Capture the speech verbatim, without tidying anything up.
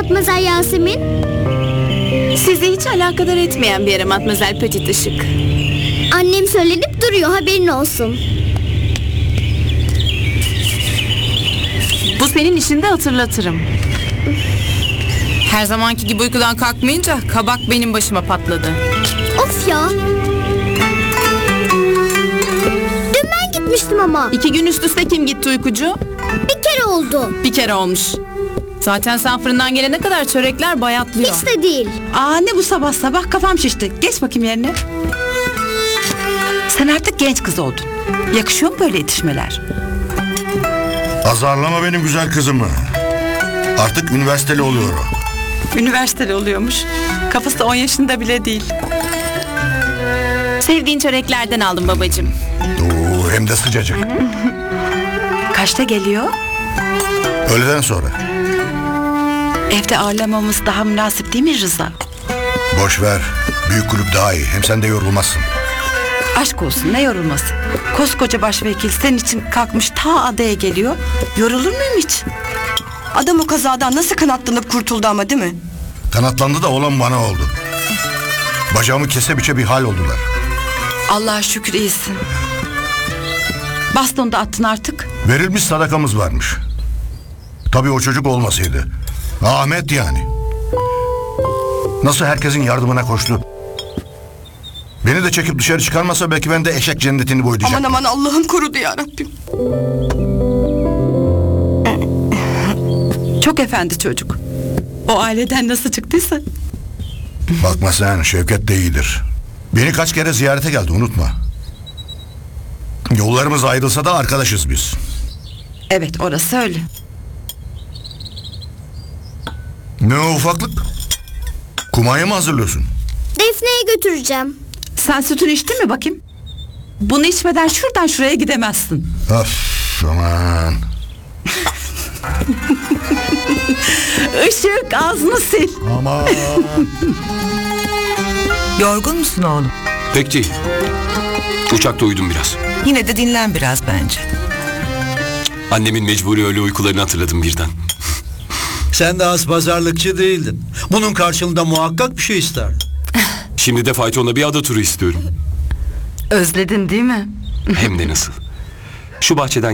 Matmazel Yasemin? Sizi hiç alakadar etmeyen bir yere Matmazel Petit Işık. Annem söylenip duruyor, haberin olsun. Bu senin işinde, hatırlatırım. Her zamanki gibi uykudan kalkmayınca kabak benim başıma patladı. Of ya! Dün ben gitmiştim ama. İki gün üst üste kim gitti uykucu? Bir kere oldu. Bir kere olmuş. Zaten sen fırından gelene kadar çörekler bayatlıyor. Hiç de değil. Aa, ne bu sabah sabah, kafam şişti. Geç bakayım yerine. Sen artık genç kız oldun. Yakışıyor mu böyle yetişmeler? Azarlama benim güzel kızımı. Artık üniversiteli oluyor o. Üniversiteli oluyormuş. Kafası on yaşında bile değil. Sevdiğin çöreklerden aldım babacığım. Oo, hem de sıcacık. Kaçta geliyor? Öğleden sonra. Evde ağırlamamız daha münasip değil mi Rıza? Boş ver. Büyük kulüp daha iyi. Hem sen de yorulmazsın. Aşk olsun, ne yorulması. Koskoca başvekil senin için kalkmış ta adaya geliyor. Yorulur muyum hiç? Adam o kazadan nasıl kanatlanıp kurtuldu ama, değil mi? Kanatlandı da olan bana oldu. Bacağımı kese biçe bir hal oldular. Allah'a şükür iyisin. Bastonu da attın artık. Verilmiş sadakamız varmış. Tabii o çocuk olmasaydı. Ahmet yani. Nasıl herkesin yardımına koştu. Beni de çekip dışarı çıkarmasa belki ben de eşek cennetini boylayacaktım. Aman aman, Allah'ım korudu ya Rabbim. Çok efendi çocuk. O aileden nasıl çıktıysa. Bakma sen, Şevket de iyidir. Beni kaç kere ziyarete geldi, unutma. Yollarımız ayrılsa da arkadaşız biz. Evet, orası öyle. Ne o ufaklık? Kumanya mı hazırlıyorsun? Defne'ye götüreceğim. Sen sütünü içtin mi bakayım? Bunu içmeden şuradan şuraya gidemezsin. Of aman. Işık, ağzını sil. Aman. Yorgun musun oğlum? Pek değil. Uçakta uyudum biraz. Yine de dinlen biraz bence. Annemin mecburi öğle uykularını hatırladım birden. Sen de az pazarlıkçı değildin. Bunun karşılığında muhakkak bir şey isterdin. Şimdi de faytonla bir ada turu istiyorum. Özledin değil mi? Hem de nasıl. Şu bahçeden